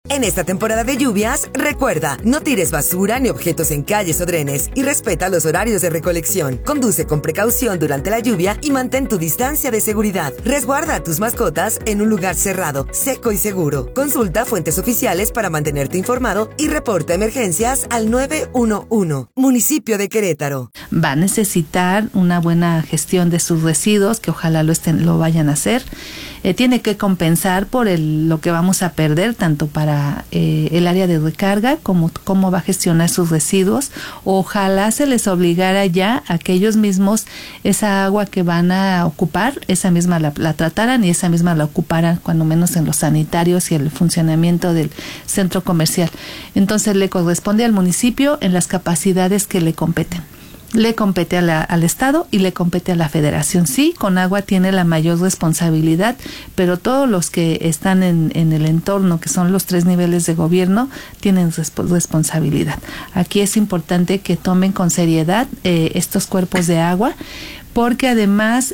En esta temporada de lluvias, recuerda, no tires basura ni objetos en calles o drenes y respeta los horarios de recolección. Conduce con precaución durante la lluvia y mantén tu distancia de seguridad. Resguarda a tus mascotas en un lugar cerrado, seco y seguro. Consulta fuentes oficiales para mantenerte informado y reporta emergencias al 911. Municipio de Querétaro. Va a necesitar una buena gestión de sus residuos, que ojalá lo vayan a hacer. Tiene que compensar por lo que vamos a perder, tanto para el área de recarga como cómo va a gestionar sus residuos. Ojalá se les obligara ya a que ellos mismos esa agua que van a ocupar, esa misma la trataran y esa misma la ocuparan, cuando menos en los sanitarios y el funcionamiento del centro comercial. Entonces le corresponde al municipio en las capacidades que le competen. Le compete al Estado y le compete a la Federación. Sí, Conagua tiene la mayor responsabilidad, pero todos los que están en el entorno, que son los 3 niveles de gobierno, tienen responsabilidad. Aquí es importante que tomen con seriedad estos cuerpos de agua, porque además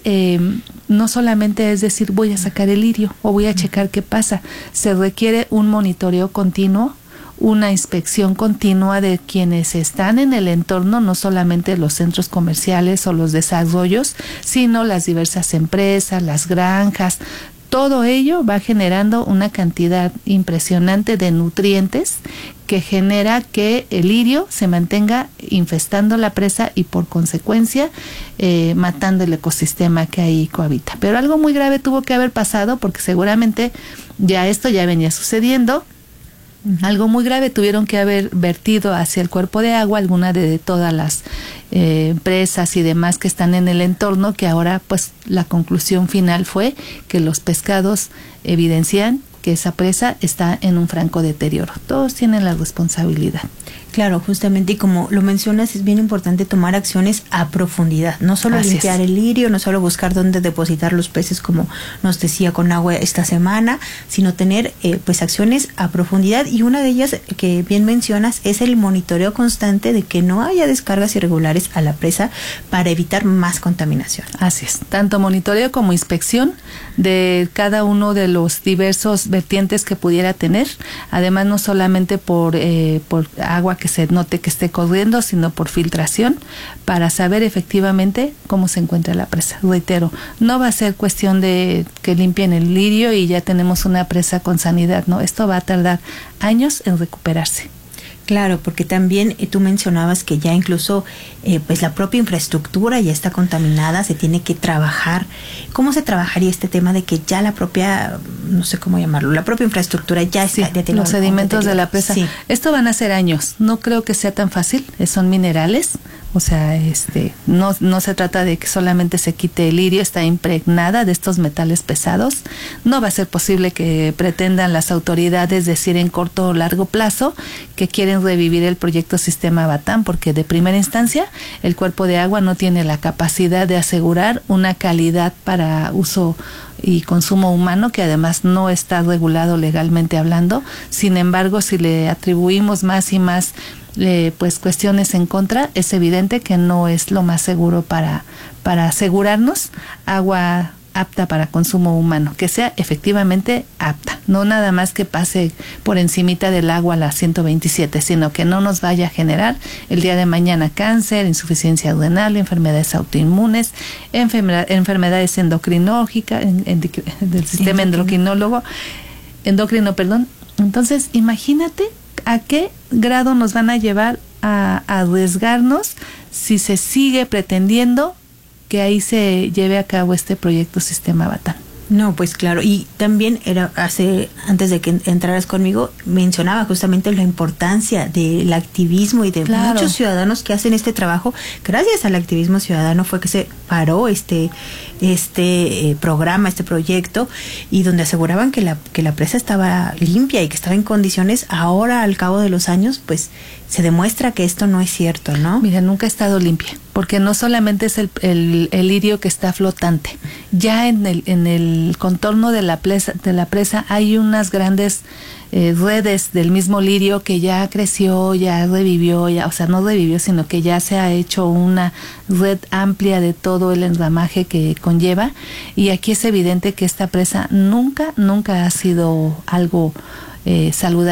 no solamente es decir voy a sacar el lirio o voy a checar qué pasa, se requiere un monitoreo continuo, una inspección continua de quienes están en el entorno, no solamente los centros comerciales o los desarrollos, sino las diversas empresas, las granjas. Todo ello va generando una cantidad impresionante de nutrientes que genera que el lirio se mantenga infestando la presa y por consecuencia matando el ecosistema que ahí cohabita. Pero algo muy grave tuvo que haber pasado, porque seguramente esto ya venía sucediendo. Algo muy grave tuvieron que haber vertido hacia el cuerpo de agua alguna de todas las empresas y demás que están en el entorno, que ahora pues la conclusión final fue que los pescados evidencian que esa presa está en un franco deterioro. Todos tienen la responsabilidad. Claro, justamente, y como lo mencionas, es bien importante tomar acciones a profundidad, no solo limpiar el lirio, no solo buscar dónde depositar los peces, como nos decía Conagua esta semana, sino tener pues acciones a profundidad, y una de ellas que bien mencionas es el monitoreo constante de que no haya descargas irregulares a la presa para evitar más contaminación. Así es, tanto monitoreo como inspección de cada uno de los diversos vertientes que pudiera tener, además no solamente por agua que se note que esté corriendo, sino por filtración, para saber efectivamente cómo se encuentra la presa. Reitero, no va a ser cuestión de que limpien el lirio y ya tenemos una presa con sanidad, no, esto va a tardar años en recuperarse. Claro, porque también tú mencionabas que ya incluso pues la propia infraestructura ya está contaminada, se tiene que trabajar. ¿Cómo se trabajaría este tema de que ya la propia, no sé cómo llamarlo, la propia infraestructura ya está, ya tiene los sedimentos de la presa? Sí. Esto van a ser años, no creo que sea tan fácil, son minerales. O sea, no se trata de que solamente se quite el lirio, está impregnada de estos metales pesados. No va a ser posible que pretendan las autoridades decir en corto o largo plazo que quieren revivir el proyecto Sistema Batán, porque de primera instancia el cuerpo de agua no tiene la capacidad de asegurar una calidad para uso y consumo humano, que además no está regulado legalmente hablando. Sin embargo, si le atribuimos más y más pues cuestiones en contra, es evidente que no es lo más seguro para asegurarnos agua apta para consumo humano, que sea efectivamente apta, no nada más que pase por encimita del agua a la 127, sino que no nos vaya a generar el día de mañana cáncer, insuficiencia renal, enfermedades autoinmunes, enfermedades endocrinológicas, del sistema endocrino. Entonces, imagínate a qué grado nos van a llevar a arriesgarnos si se sigue pretendiendo que ahí se lleve a cabo este proyecto Sistema Batán. No, pues claro, y también antes de que entraras conmigo, mencionaba justamente la importancia del activismo y de muchos ciudadanos que hacen este trabajo. Gracias al activismo ciudadano fue que se paró este programa, este proyecto, y donde aseguraban que la presa estaba limpia y que estaba en condiciones. Ahora, al cabo de los años, pues se demuestra que esto no es cierto, ¿no? Mira, nunca ha estado limpia, porque no solamente es el lirio que está flotante, ya en el contorno de la presa hay unas grandes redes del mismo lirio que ya creció, ya revivió, o sea, no revivió, sino que ya se ha hecho una red amplia de todo el enramaje que conlleva, y aquí es evidente que esta presa nunca ha sido algo saludable.